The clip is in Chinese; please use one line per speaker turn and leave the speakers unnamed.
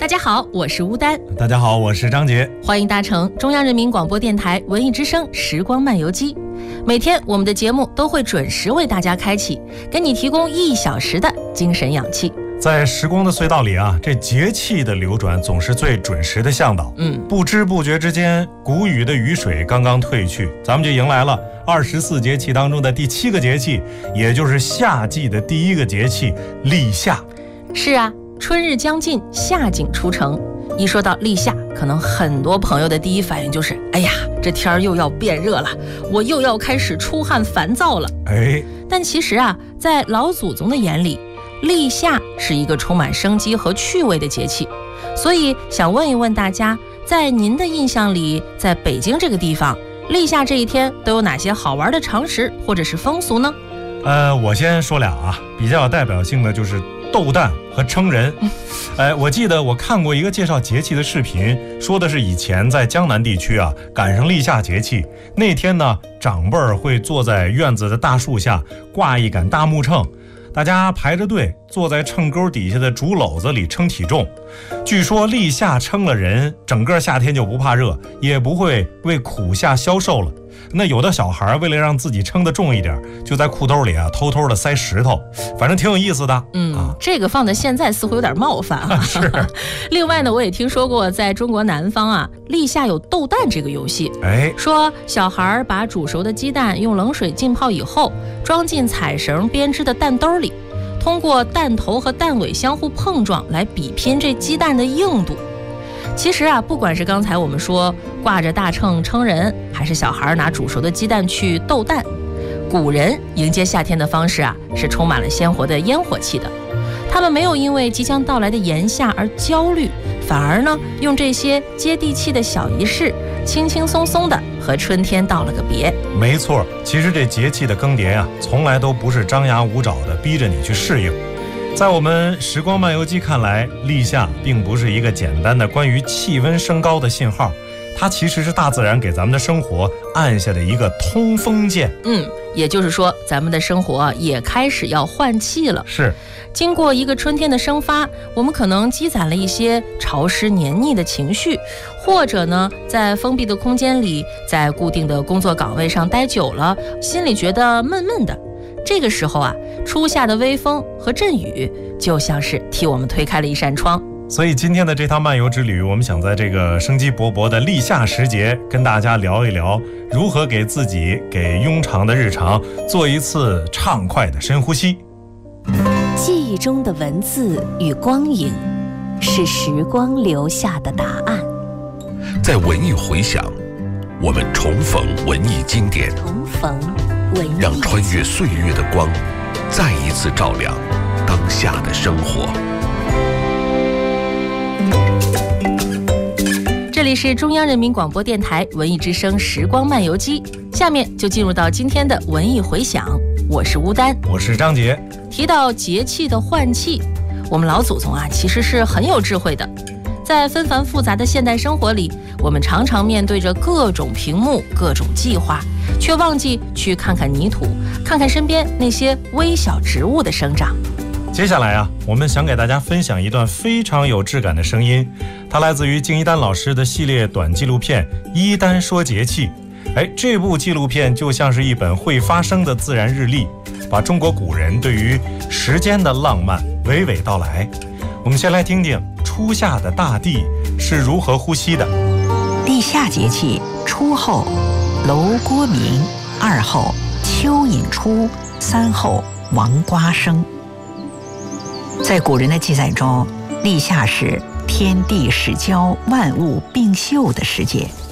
大家好，我是乌丹。
大家好，我是张杰。
欢迎搭乘中央人民广播电台文艺之声时光漫游机。每天我们的节目都会准时为大家开启，给你提供1小时的精神氧气。
在时光的隧道里啊，这节气的流转总是最准时的向导。不知不觉之间，谷雨的雨水刚刚退去，咱们就迎来了24节气当中的第7个节气，也就是夏季的第1个节气立夏。
是啊，春日将近，夏景初成。一说到立夏，可能很多朋友的第一反应就是，哎呀，这天儿又要变热了，我又要开始出汗烦躁了。但其实啊，在老祖宗的眼里，立夏是一个充满生机和趣味的节气。所以想问一问大家，在您的印象里，在北京这个地方，立夏这一天都有哪些好玩的常识或者是风俗呢？
我先说俩啊，比较有代表性的就是斗蛋和称人。我记得我看过一个介绍节气的视频，说的是以前在江南地区啊，赶上立夏节气那天呢，长辈儿会坐在院子的大树下挂一杆大木秤，大家排着队坐在秤钩底下的竹篓子里称体重。据说立夏称了人，整个夏天就不怕热，也不会为苦夏消瘦了。那有的小孩为了让自己称得重一点，就在裤兜里啊偷偷的塞石头，反正挺有意思的。
这个放在现在似乎有点冒犯啊。
是。
另外呢，我也听说过在中国南方啊，立夏有斗蛋这个游戏。说小孩把煮熟的鸡蛋用冷水浸泡以后，装进彩绳编织的蛋兜里，通过蛋头和蛋尾相互碰撞来比拼这鸡蛋的硬度。其实啊，不管是刚才我们说挂着大秤称人，还是小孩拿煮熟的鸡蛋去斗蛋，古人迎接夏天的方式啊，是充满了鲜活的烟火气的。他们没有因为即将到来的炎夏而焦虑，反而呢，用这些接地气的小仪式，轻轻松松的和春天道了个别。
没错，其实这节气的更迭啊，从来都不是张牙舞爪的逼着你去适应。在我们时光漫游机看来，立夏并不是一个简单的关于气温升高的信号，它其实是大自然给咱们的生活按下的一个通风键。
也就是说，咱们的生活也开始要换气了。
是。
经过一个春天的生发，我们可能积攒了一些潮湿黏腻的情绪，或者呢，在封闭的空间里，在固定的工作岗位上待久了，心里觉得闷闷的。这个时候啊，初夏的微风和阵雨就像是替我们推开了一扇窗。
所以今天的这趟漫游之旅，我们想在这个生机勃勃的立夏时节，跟大家聊一聊如何给自己给庸常的日常做一次畅快的深呼吸。
记忆中的文字与光影，是时光留下的答案。
在文艺回响，我们重逢文艺经典，让穿越岁月的光再一次照亮当下的生活。
这里是中央人民广播电台文艺之声时光漫游机，下面就进入到今天的文艺回响。我是乌丹，
我是张杰。
提到节气的换气，我们老祖宗啊，其实是很有智慧的。在纷繁复杂的现代生活里，我们常常面对着各种屏幕、各种计划，却忘记去看看泥土，看看身边那些微小植物的生长。
接下来啊，我们想给大家分享一段非常有质感的声音，它来自于敬一丹老师的系列短纪录片《一丹说节气》。这部纪录片就像是一本会发声的自然日历，把中国古人对于时间的浪漫娓娓道来。我们先来听听初夏的大地是如何呼吸的。
立夏节气，初后楼郭鸣，2后蚯蚓出，3后王瓜生。在古人的记载中，立夏是天地始交、万物并秀的时节。